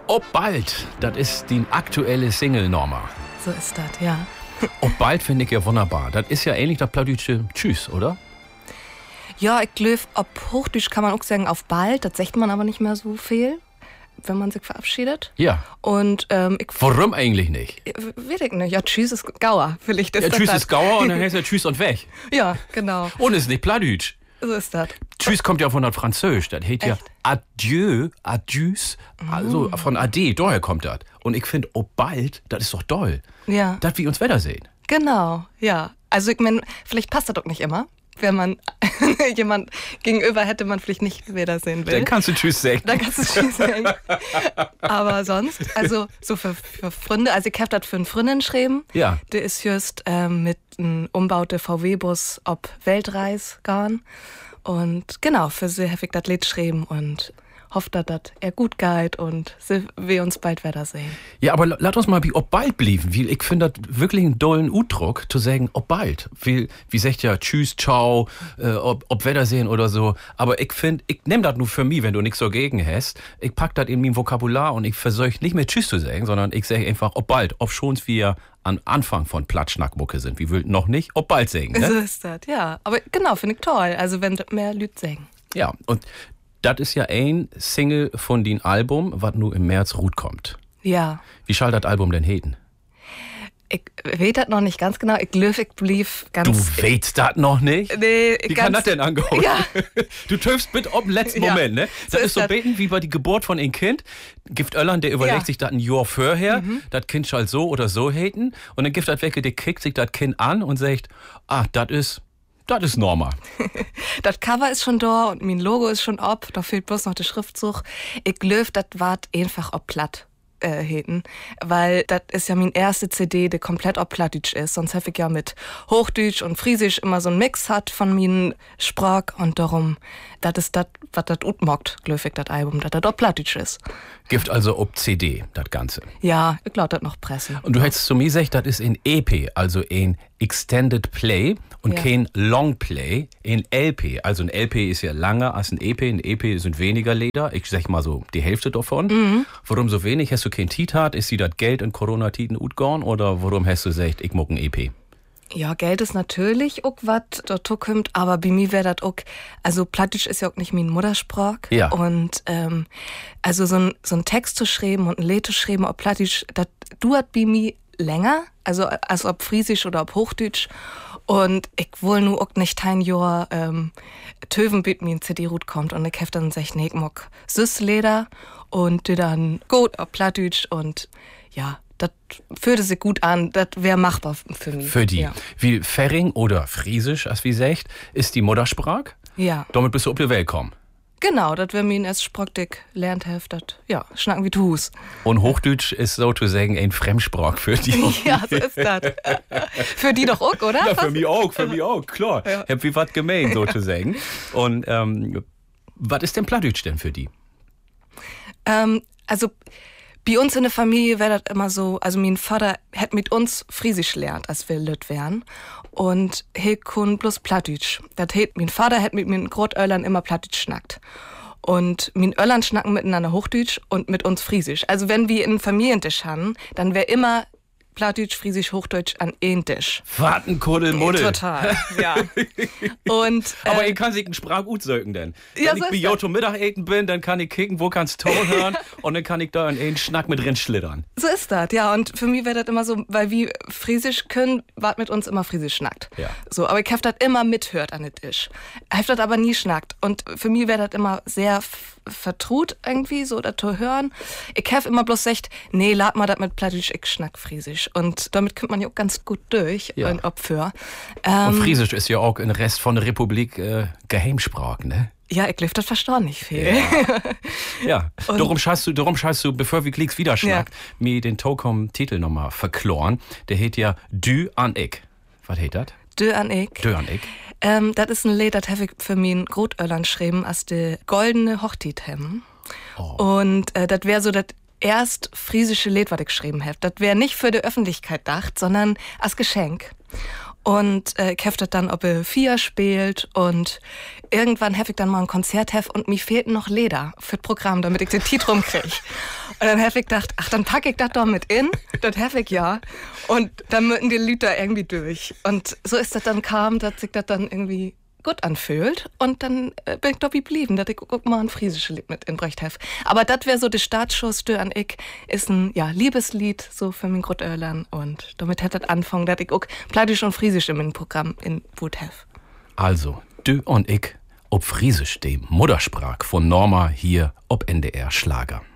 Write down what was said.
Ob bald, das ist die aktuelle Single, Norma. So ist das, ja. Ob bald finde ich ja wunderbar. Das ist ja ähnlich das plattdeutsche Tschüss, oder? Ja, ich glaube, ob Hochdeutsch kann man auch sagen auf bald. Das sagt man aber nicht mehr so viel, wenn man sich verabschiedet. Ja. Und Warum eigentlich nicht? Weiß ich nicht. Ja, Tschüss ist Gauer. Vielleicht ist Ja, das Tschüss das. ist Gauer und dann heißt ja Tschüss und weg. Ja, genau. Und es ist nicht plattdeutsch. So ist das. Tschüss kommt ja von das Französisch. Das heißt ja Adieu, Adieus, also von Ade, daher kommt das. Und ich finde, ob bald, das ist doch doll. Ja. Dass wir uns wiedersehen. Genau, ja. Also ich meine, vielleicht passt das doch nicht immer. Wenn man jemand gegenüber hätte, man vielleicht nicht wiedersehen will. Dann kannst du Tschüss sagen. Dann kannst du Tschüss sagen. Aber sonst, also so für Freunde, also ich habe das für einen Freundin geschrieben. Ja. Der ist just mit einem umbauten VW-Bus ob Weltreis gegangen. Und genau, für sie habe ich das Lied geschrieben und hoffe, dass er gut geht und wir uns bald wiedersehen. Ja, aber lass uns mal wie ob bald blieben. Ich finde das wirklich einen dollen Udruck, zu sagen, ob bald. Wie sagt ja Tschüss, Ciao, ob Wiedersehen oder so. Aber ich finde, ich nehme das nur für mich, wenn du nichts dagegen hast. Ich pack das in mein Vokabular und ich versuche nicht mehr Tschüss zu sagen, sondern ich sage einfach, ob bald, ob schon wir am Anfang von Platschnackmucke sind. Wir will noch nicht, ob bald sagen. Ne? So ist das, ja. Aber genau, finde ich toll. Also wenn mehr Leute sagen. Ja, und das ist ja ein Single von dem Album, was nur im März kommt. Ja. Wie soll das Album denn heißen? Ich weiß das noch nicht ganz genau. Ich glaube, ich blieb ganz... Du weißt das noch nicht? Nee, Wie kann das denn angehen? Ja. Du triffst mit ob letzten Ja. Moment, ne? So Das ist ist so das. beten wie bei die Geburt von ein Kind. Gibt Öllern, der überlegt Ja. sich das ein Jahr vorher, das Kind soll so oder so haten. Und dann gibt das weg, der kickt sich das Kind an und sagt, das ist Norma. Das Cover ist schon da und mein Logo ist schon ob. Da fehlt bloß noch der Schriftzug. Ich glaube, das war einfach ob platt. Heten, weil das ist ja mein erste CD, der komplett ob Plattdeutsch ist. Sonst habe ich ja mit Hochdeutsch und Friesisch immer so einen Mix hat von meinen Sprach und darum, das ist das, was das utmockt, glaube ich, das Album, dass das ob Plattdeutsch ist. Gibt also ob CD, das Ganze. Ja, ich glaube, das noch Presse. Und du hättest zu mir gesagt, das ist ein EP, also ein Extended Play und Ja. kein Long Play, ein LP. Also ein LP ist ja länger als ein EP. Ein EP sind weniger Leder. Ich sag mal so die Hälfte davon. Warum so wenig? Hast du kein Titat? Ist sie das Geld in Corona-Titen utgorn? Oder warum hast du gesagt, ich muck ein EP? Ja, Geld ist natürlich auch was dazu kommt, aber bei mir wäre das auch, also Plattdeutsch ist ja auch nicht mein Muttersprach. Ja. Und also so ein Text zu schreiben und ein Lied zu schreiben auf Plattdeutsch, das dauert bei mir länger, also als ob Friesisch oder ob Hochdeutsch. Und ich will nur auch nicht ein Jahr töven, bis mir ein CD-Rut kommt. Und ich habe dann gesagt, nee, ich mag Süßleder und die dann gut auf Plattdeutsch und ja, das fühlte sich gut an, das wäre machbar für mich. Für die. Ja. Wie Ferring oder Friesisch, als wie sagt, ist die Muttersprach. Ja. Damit bist du auf die Welt kommen. Genau, das wäre mir erst Sprockdick lernt heftet. Ja, schnacken wie Tuhs. Und Hochdeutsch ist sozusagen ein Fremdsprach für die. Ja, so ist das. Für die doch auch, oder? Ja, für mich auch, klar. Ja. Hab wie was gemein, sozusagen. Und was ist denn Plattdeutsch denn für die? Also bei uns in der Familie wäre das immer so, also mein Vater hat mit uns Friesisch gelernt, als wir Lüt wären. Und he kun bloß Plattdeutsch. Das heißt, mein Vater hat mit meinen Großöllern immer Plattdeutsch schnackt. Und mein Öllern schnacken miteinander Hochdeutsch und mit uns Friesisch. Also wenn wir einen Familientisch haben, dann wäre immer Plattdeutsch, Friesisch, Hochdeutsch an einen Tisch. Warten, Kuddelmuddel. Total, ja. Und, Aber ich kann sich einen Sprach gut sögen denn. Ja, Wenn so ich bei ist Jotto Mittagessen bin, dann kann ich kicken, wo kannst Ton hören und dann kann ich da in einen Schnack mit drin schlittern. so ist das, ja. Und für mich wäre das immer so, weil wir Friesisch können, wart mit uns immer Friesisch schnackt. Ja. So, aber ich hab das immer mithört an den Tisch. Ich hab das aber nie schnackt. Und für mich wäre das immer sehr vertraut irgendwie, so das zu hören. Ich hab immer bloß gesagt, nee, lad mal das mit Plattdeutsch, ich schnack Friesisch. Und damit kommt man ja auch ganz gut durch, Ja. und Opfer. Und Friesisch ist ja auch im Rest von der Republik Geheimsprach, ne? Ja, ich glaube, das verstehe nicht viel. Ja, darum scheißt du, bevor wir Klicks wieder schnackt, mir den Tokom-Titel nochmal verkloren. Der heißt ja Dü an ich. Was heißt das? Dö an ich. Dü an ich. Das ist ein Lied, das habe ich für meinen Großöllern geschrieben, als die goldene Hochzeit haben. Oh. Und das wäre so das erst friesische Lied, was ich geschrieben habe. Das wäre nicht für die Öffentlichkeit gedacht, sondern als Geschenk. Und ich hab das dann ob Vier spielt und irgendwann hab ich dann mal ein Konzert und mir fehlten noch Leder für das Programm, damit ich den Titel rumkrieg. Und dann hab ich gedacht, ach, dann pack ich das doch mit in, das hab ich ja. Und dann müssen die Lüter irgendwie durch. Und so ist das dann kam, dass sich das dann irgendwie gut anfühlt. Und dann bin ich dabei geblieben, dass ich guck mal ein friesisches Lied mit inbrecht habe. Aber das wäre so der Startschuss, an ich, ist ein Liebeslied, so für mein Großeltern. Und damit hat das angefangen, dass ich auch Plattdeutsch und Friesisch in meinem Programm in Wut habe. Also, du und ich, ob Friesisch, dem Muttersprach von Norma hier ob NDR Schlager.